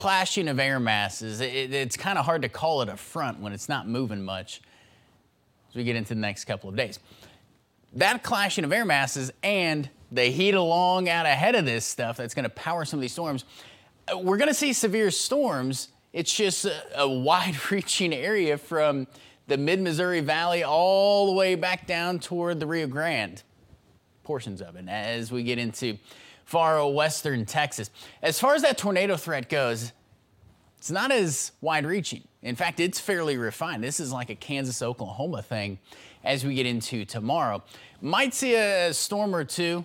clashing of air masses. It's kind of hard to call it a front when it's not moving much as we get into the next couple of days. That clashing of air masses and the heat along out ahead of this stuff that's going to power some of these storms. We're going to see severe storms. It's just a wide-reaching area from the mid-Missouri Valley all the way back down toward the Rio Grande, portions of it, as we get into far western Texas. As far as that tornado threat goes, it's not as wide-reaching. In fact, it's fairly refined. This is like a Kansas, Oklahoma thing as we get into tomorrow. Might see a storm or two.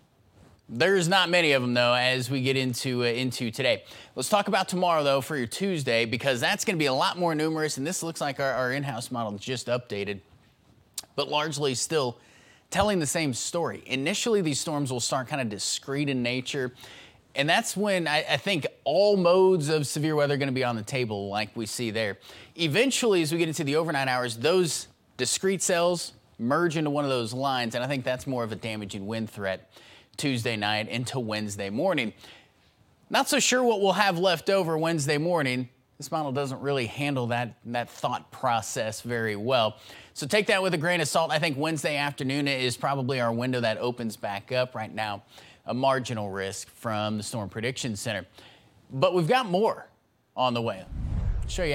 There's not many of them, though, as we get into today. Let's talk about tomorrow, though, for your Tuesday, because that's going to be a lot more numerous, and this looks like our in-house model just updated, but largely still telling the same story. Initially, these storms will start kind of discrete in nature, and that's when I think all modes of severe weather are going to be on the table like we see there. Eventually, as we get into the overnight hours, those discrete cells merge into one of those lines, and I think that's more of a damaging wind threat Tuesday night into Wednesday morning. Not so sure what we'll have left over Wednesday morning. This model doesn't really handle that thought process very well. So take that with a grain of salt. I think Wednesday afternoon is probably our window that opens back up right now. A marginal risk from the Storm Prediction Center. But we've got more on the way. I'll show you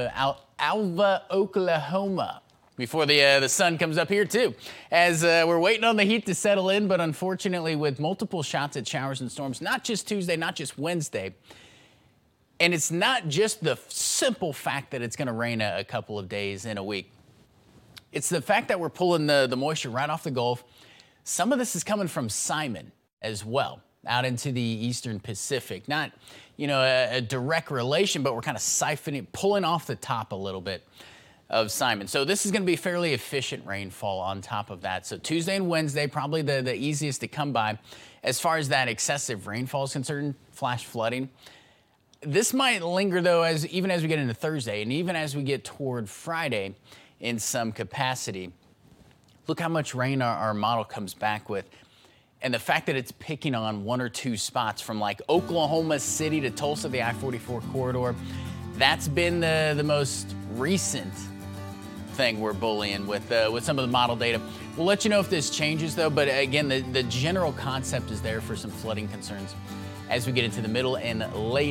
Alva, Oklahoma, before the sun comes up here, too, as we're waiting on the heat to settle in. But unfortunately, with multiple shots at showers and storms, not just Tuesday, not just Wednesday. And it's not just the simple fact that it's going to rain a couple of days in a week. It's the fact that we're pulling the moisture right off the Gulf. Some of this is coming from Simon as well, out into the eastern Pacific. Not, a direct relation, but we're kind of siphoning, pulling off the top a little bit of Simon. So this is going to be fairly efficient rainfall on top of that. So Tuesday and Wednesday, probably the easiest to come by. As far as that excessive rainfall is concerned, flash flooding. This might linger, though, even as we get into Thursday and even as we get toward Friday in some capacity. Look how much rain our model comes back with. And the fact that it's picking on one or two spots from like Oklahoma City to Tulsa, the I-44 corridor, that's been the most recent thing we're bullying with some of the model data. We'll let you know if this changes, though. But again, the general concept is there for some flooding concerns as we get into the middle and late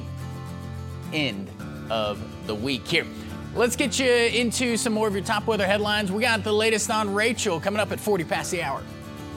end of the week here. Let's get you into some more of your top weather headlines. We got the latest on Rachel coming up at 40 past the hour.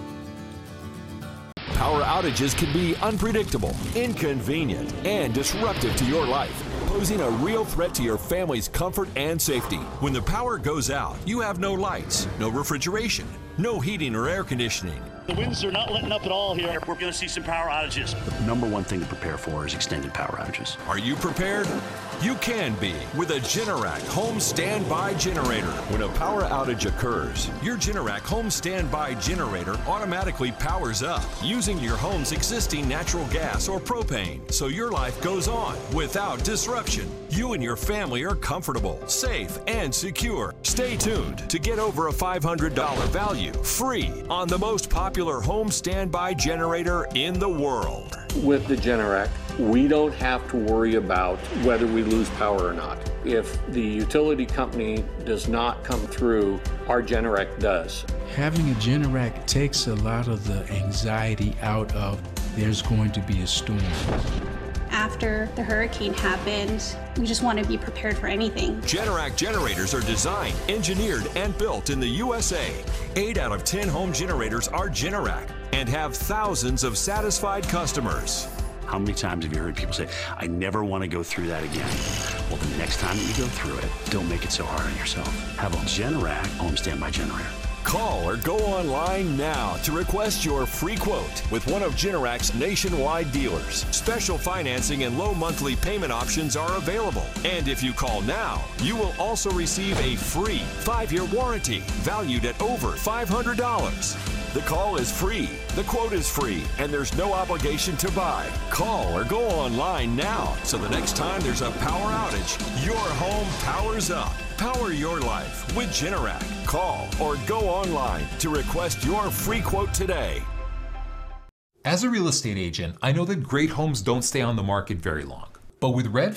Power outages can be unpredictable, inconvenient, and disruptive to your life, posing a real threat to your family's comfort and safety. When the power goes out, you have no lights, no refrigeration, no heating or air conditioning. The winds are not letting up at all here. We're going to see some power outages. The number one thing to prepare for is extended power outages. Are you prepared? You can be with a Generac home standby generator. When a power outage occurs, your Generac home standby generator automatically powers up using your home's existing natural gas or propane, so your life goes on without disruption. You and your family are comfortable, safe, and secure. Stay tuned to get over a $500 value free on the most popular home standby generator in the world. With the Generac, we don't have to worry about whether we lose power or not. If the utility company does not come through, our Generac does. Having a Generac takes a lot of the anxiety out of there's going to be a storm. After the hurricane happened, we just want to be prepared for anything. Generac generators are designed, engineered, and built in the USA. 8 out of 10 home generators are Generac and have thousands of satisfied customers. How many times have you heard people say, I never want to go through that again? Well, the next time that you go through it, don't make it so hard on yourself. Have a Generac home standby generator. Call or go online now to request your free quote with one of Generac's nationwide dealers. Special financing and low monthly payment options are available. And if you call now, you will also receive a free 5-year warranty valued at over $500. The call is free, the quote is free, and there's no obligation to buy. Call or go online now so the next time there's a power outage, your home powers up. Power your life with Generac. Call or go online to request your free quote today. As a real estate agent, I know that great homes don't stay on the market very long. But with Redfin